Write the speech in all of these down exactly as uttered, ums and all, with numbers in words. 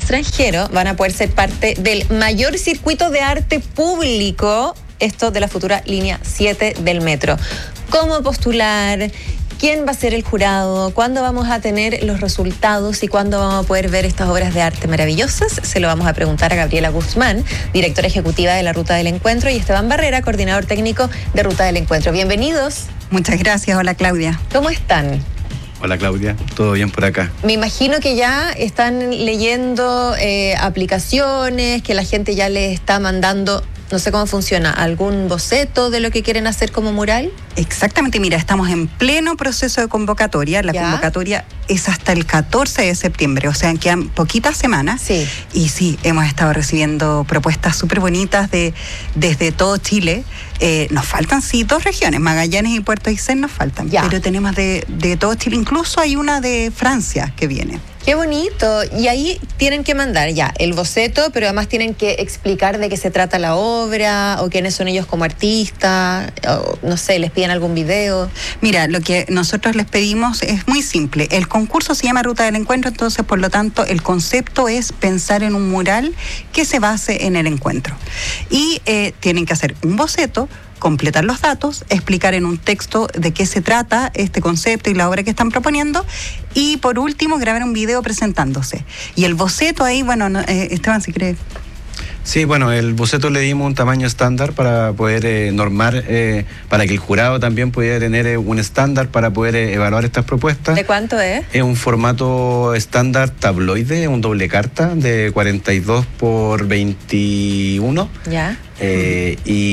extranjero van a poder ser parte del mayor circuito de arte público, esto de la futura línea siete del metro. ¿Cómo postular? ¿Quién va a ser el jurado? ¿Cuándo vamos a tener los resultados? ¿Y cuándo vamos a poder ver estas obras de arte maravillosas? Se lo vamos a preguntar a Gabriela Guzmán, directora ejecutiva de la Ruta del Encuentro, y Esteban Barrera, coordinador técnico de Ruta del Encuentro. Bienvenidos. Muchas gracias. Hola, Claudia. ¿Cómo están? Hola, Claudia. ¿Todo bien por acá? Me imagino que ya están leyendo eh, aplicaciones, que la gente ya les está mandando, no sé cómo funciona, algún boceto de lo que quieren hacer como mural. Exactamente, mira, estamos en pleno proceso de convocatoria. La ¿Ya? convocatoria es hasta el catorce de septiembre, o sea, quedan poquitas semanas. Sí. Y sí, hemos estado recibiendo propuestas súper bonitas de, desde todo Chile. Eh, nos faltan, sí, dos regiones, Magallanes y Puerto Aysén nos faltan, ya. pero tenemos de, de todo Chile, incluso hay una de Francia que viene. ¡Qué bonito! Y ahí tienen que mandar ya el boceto, pero además tienen que explicar de qué se trata la obra, o quiénes son ellos como artistas, o no sé, les piden algún video. Mira, lo que nosotros les pedimos es muy simple. El concurso se llama Ruta del Encuentro, entonces, por lo tanto, el concepto es pensar en un mural que se base en el encuentro. Y eh, tienen que hacer un boceto, completar los datos, explicar en un texto de qué se trata este concepto y la obra que están proponiendo, y por último grabar un video presentándose. Y el boceto ahí, bueno, no, eh, Esteban, si cree. Sí, bueno, el boceto le dimos un tamaño estándar para poder eh, normar, eh, para que el jurado también pudiera tener eh, un estándar para poder eh, evaluar estas propuestas. ¿De cuánto es? Es un formato estándar tabloide, un doble carta de cuarenta y dos por veintiuno. Ya. Eh,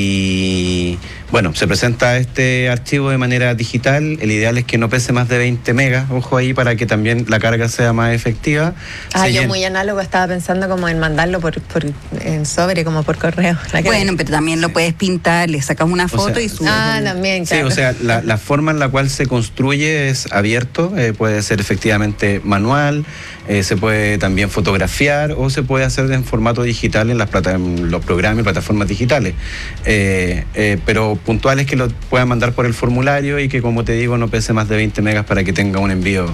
y bueno, se presenta este archivo de manera digital. El ideal es que no pese más de veinte megas, ojo ahí, para que también la carga sea más efectiva. Ah, se yo llen... muy análogo estaba pensando como en mandarlo por, por en sobre, como por correo. Bueno, pero también lo puedes pintar, le sacas una foto, o sea, y subes. Ah, también, claro. Sí, o sea, la, la forma en la cual se construye es abierto, eh, puede ser efectivamente manual, eh, se puede también fotografiar o se puede hacer en formato digital en, las plata en los programas y plataformas digitales. Eh, eh, pero puntual es que lo puedan mandar por el formulario y que, como te digo, no pese más de veinte megas para que tenga un envío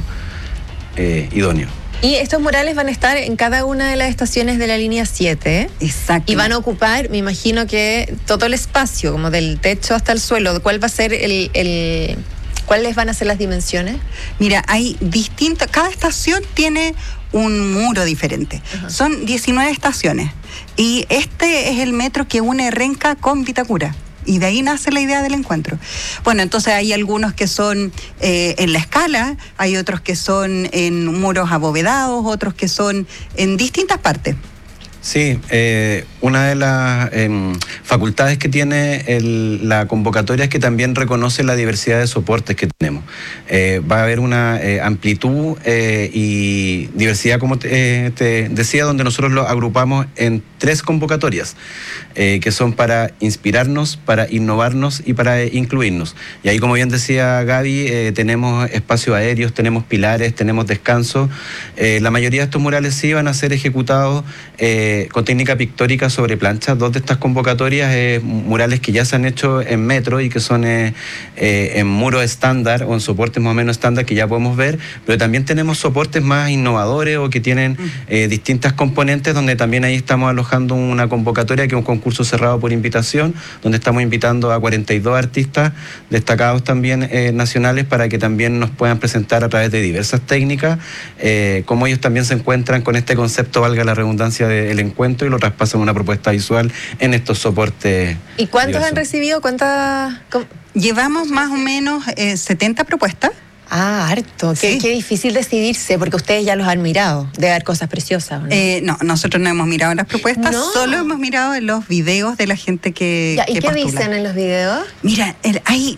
eh, idóneo. Y estos murales van a estar en cada una de las estaciones de la línea siete. Exacto. Y van a ocupar, me imagino que todo el espacio, como del techo hasta el suelo. ¿Cuál va a ser el, el cuáles van a ser las dimensiones? Mira, hay distintas, cada estación tiene un muro diferente. Uh-huh. Son diecinueve estaciones. Y este es el metro que une Renca con Vitacura. Y de ahí nace la idea del encuentro. Bueno, entonces hay algunos que son eh, en la escala, hay otros que son en muros abovedados, otros que son en distintas partes. Sí, eh, una de las eh, facultades que tiene el, la convocatoria es que también reconoce la diversidad de soportes que tenemos. Eh, va a haber una eh, amplitud eh, y diversidad, como te, eh, te decía, donde nosotros lo agrupamos en tres convocatorias, eh, que son para inspirarnos, para innovarnos y para eh, incluirnos. Y ahí, como bien decía Gaby, eh, tenemos espacios aéreos, tenemos pilares, tenemos descanso. Eh, la mayoría de estos murales sí van a ser ejecutados eh, con técnica pictórica sobre planchas. Dos de estas convocatorias eh, murales que ya se han hecho en metro y que son eh, eh, en muro estándar o en soportes más o menos estándar que ya podemos ver, pero también tenemos soportes más innovadores o que tienen eh, distintas componentes, donde también ahí estamos alojando una convocatoria que es un concurso cerrado por invitación, donde estamos invitando a cuarenta y dos artistas destacados también eh, nacionales para que también nos puedan presentar a través de diversas técnicas eh, cómo ellos también se encuentran con este concepto, valga la redundancia, del encuentro, y lo traspasan a una propuesta visual en estos soportes. ¿Y cuántos diversos. han recibido? ¿Cuántas? Llevamos más o menos eh, setenta propuestas. Ah, harto. Qué, Sí. qué difícil decidirse, porque ustedes ya los han mirado. Debe haber cosas preciosas, ¿no? Eh, no, nosotros no hemos mirado las propuestas, ¿No? solo hemos mirado los videos de la gente que, Ya, ¿y que qué postula. dicen en los videos? Mira, el, hay...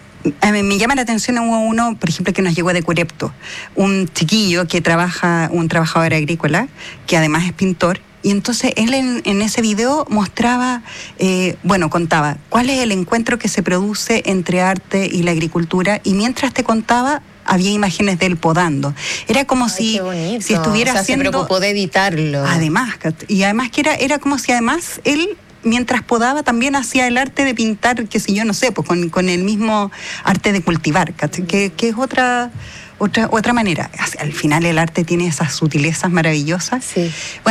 A mí me llama la atención uno, por ejemplo, que nos llegó de Curepto, un chiquillo que trabaja, un trabajador agrícola, que además es pintor. Y entonces él en, en ese video mostraba, eh, bueno, contaba cuál es el encuentro que se produce entre arte y la agricultura, y mientras te contaba había imágenes de él podando. Era como Ay, si, qué bonito. si estuviera o sea, haciendo... se preocupó de editarlo. Además, y además que era, era como si además él, mientras podaba, también hacía el arte de pintar, qué sé yo, no sé, pues con, con el mismo arte de cultivar, que, que es otra... Otra, otra manera. Al final el arte tiene esas sutilezas maravillosas. Sí. Bueno,